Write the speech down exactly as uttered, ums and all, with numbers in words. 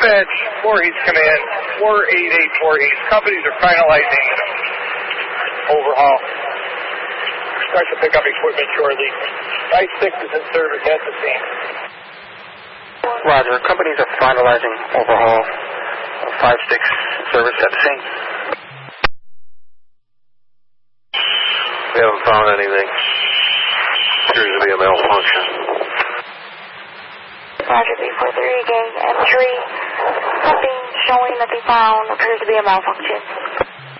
dispatch, four East Command, four eight eight four East. Companies are finalizing overhaul. Start to pick up equipment shortly. five six is in service at the scene. Roger. Companies are finalizing overhaul. five six service at the scene. We haven't found anything. Appears to be a malfunction. Roger, B four three, gang M three. Something showing that they found appears to be a malfunction.